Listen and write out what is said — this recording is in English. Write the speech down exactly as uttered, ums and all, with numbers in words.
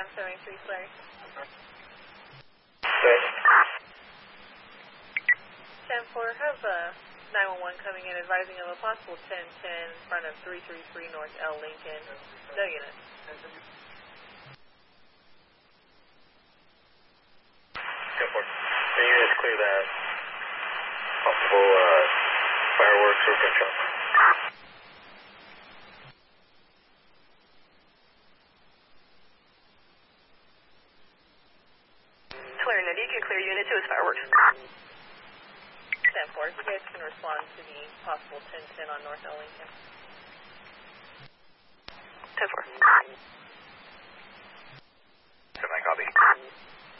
seventy-three, Clary. Okay. ten four, have uh, nine one one coming in advising of a possible ten ten in front of three three three North L Lincoln. No unit. ten four. Can you guys clear that possible uh, fireworks or gunshot? Claire, now do you get clear unit two as fireworks? ten four, you guys can respond to the possible ten ten on North L Lincoln. ten four. ten nine, copy.